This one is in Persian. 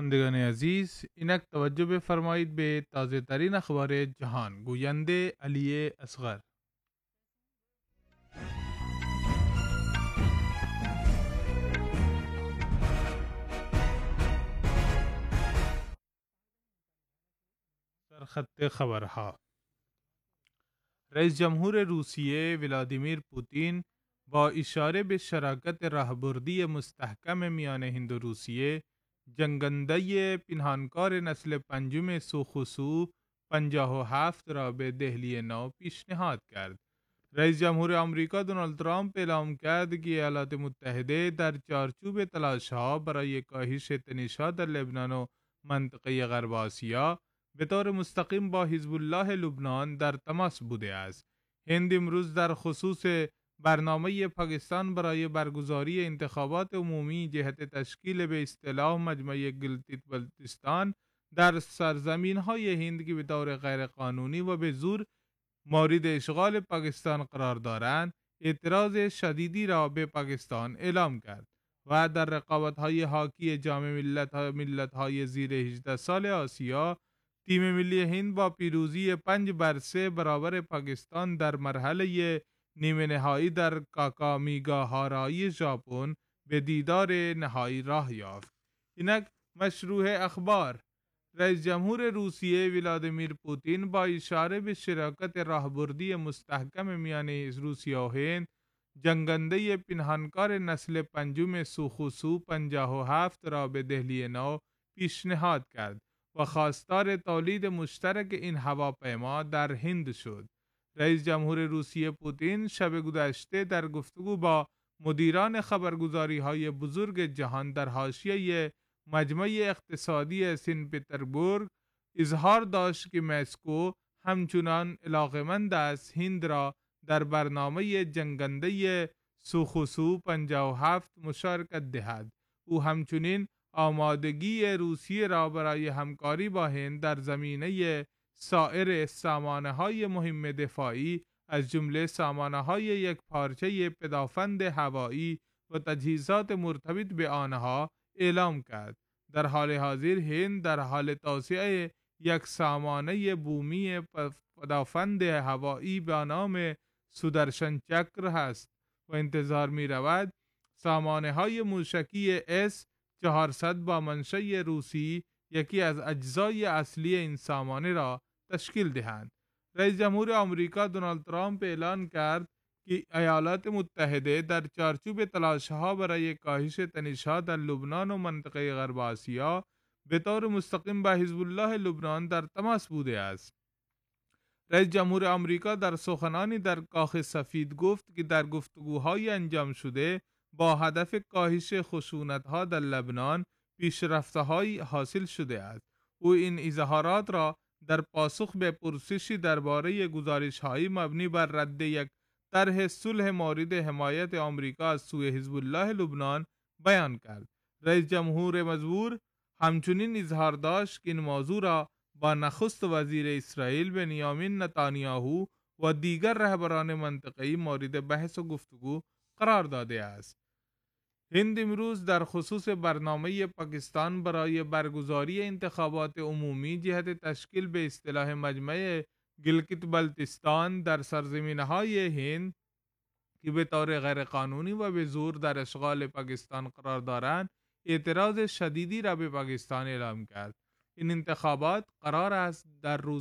شنوندگان عزیز اینک توجه بفرمایید به تازه ترین اخبار جهان گوینده علی اصغر. سرخط خبرها: رئیس جمهور روسیه ولادیمیر پوتین با اشاره به شراکت راهبردی مستحکم میان هند و روسیه، جنگنده پنهانکار نسل پنجم سوخوسو 57 را به دهلی نو پیشنهاد کرد. رئیس جمهور آمریکا دونالد ترامپ اعلام کرد که ایالات متحده در چارچوب تلاش‌ها برای کاهش تنش‌ها در لبنان و منطقه غرب آسیا به طور مستقیم با حزب الله لبنان در تماس بوده است. هند امروز در خصوص برنامه پاکستان برای برگزاری انتخابات عمومی جهت تشکیل به اصطلاح مجمع گلگیت بلتستان در سرزمین‌های هند که به طور غیرقانونی و به زور مورد اشغال پاکستان قرار دارند، اعتراض شدیدی را به پاکستان اعلام کرد و در رقابت‌های هاکی جام ملت‌های زیر 18 سال آسیا، تیم ملی هند با پیروزی 5-3 برابر پاکستان در مرحله نیمه نهایی در کاکامیگاهارای ژاپن به دیدار نهایی راه یافت. اینک مشروع اخبار: رئیس جمهور روسیه ولادیمیر پوتین با اشاره به شراکت راهبردی مستحکم میان روسیه و هند، جنگنده پنهانکار نسل پنجم سوخوسو 57 را به دهلی نو پیشنهاد کرد و خواستار تولید مشترک این هواپیما در هند شد. رئیس جمهور روسیه پوتین شب گذشته در گفتگو با مدیران خبرگزاری‌های بزرگ جهان در حاشیه مجمع اقتصادی سن پترزبورگ اظهار داشت که مسکو همچنان علاقمند است هند را در برنامه جنگنده سوخوسو 57 مشارکت دهد. او همچنین آمادگی روسیه را برای همکاری با هند در زمینه سایر سامانه‌های مهم دفاعی از جمله سامانه‌های یک پارچه پدافند هوایی و تجهیزات مرتبط به آنها اعلام کرد. در حال حاضر هند در حال توسعه یک سامانه بومی پدافند هوایی به نام سودرشن چکر هست و انتظار می رود سامانه های موشکی S-400 با منشأ روسی یکی از اجزای اصلی این سامانه را تشکیل دهند. رئیس جمهور آمریکا دونالد ترامپ اعلان کرد که ایالات متحده در چارچوب تلاش‌ها برای کاهش تنش‌ها در لبنان و منطقه غرب آسیا به طور مستقیم با حزب الله لبنان در تماس بوده است. رئیس جمهور آمریکا در سخنانی در کاخ سفید گفت که در گفتگوهای انجام شده با هدف کاهش خشونت‌ها در لبنان پیشرفت‌هایی حاصل شده است. او این اظهارات را در پاسخ به پرسشی درباره گزارش‌های مبنی بر رد یک طرح صلح مورد حمایت آمریکا از سوی حزب الله لبنان بیان کرد. رئیس جمهور مزبور همچنین اظهار داشت که این موضوع را با نخست وزیر اسرائیل بنیامین نتانیاهو و دیگر رهبران منطقه‌ای مورد بحث و گفتگو قرار داده است. هند امروز در خصوص برنامه پاکستان برای برگزاری انتخابات عمومی جهت تشکیل به اصطلاح مجمع گلگیت بلتستان در سرزمین‌های هند که به طور غیرقانونی و به زور در اشغال پاکستان قرار دارند، اعتراض شدیدی را به پاکستان اعلام کرد. این انتخابات قرار است در روز